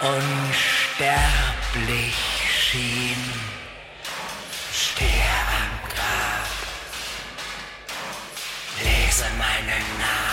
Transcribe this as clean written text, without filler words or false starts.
unsterblich schien, stehe am Grab, lese meinen Namen.